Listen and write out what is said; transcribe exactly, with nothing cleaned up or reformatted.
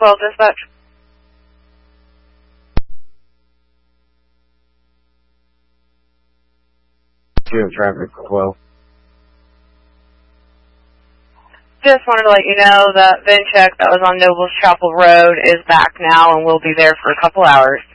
twelve, dispatch. Two traffic twelve. Just wanted to let you know that VinCheck that was on Nobles Chapel Road is back now and will be there for a couple hours.